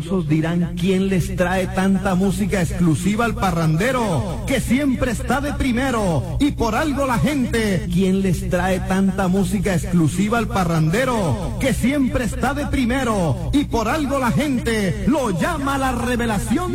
Dirán quién les trae tanta música exclusiva al parrandero, que siempre está de primero, y por algo la gente, quién les trae tanta música exclusiva al parrandero, que siempre está de primero, y por algo la gente lo llama la revelación